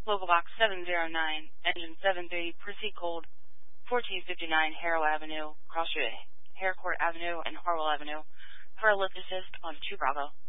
Local Box 709, Engine 73, proceed cold, 1459 Harrow Avenue, Harcourt Avenue, and Harwell Avenue, for a lift assist on 2 Bravo.